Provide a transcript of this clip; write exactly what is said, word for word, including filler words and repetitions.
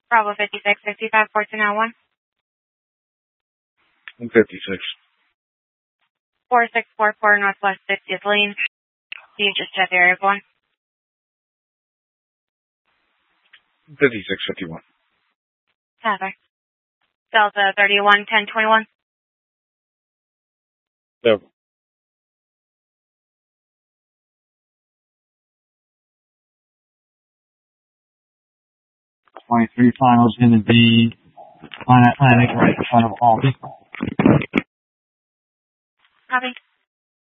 Bravo fifty-six fifty-five, fourteen oh one. one fifty-six. four six four four Northwest sixtieth Lane. Do you just check area one? fifty-six fifty-one. Copy. Delta thirty-one ten twenty-one. No. twenty-three final is going to be on Atlantic right in front of Aldi. Copy.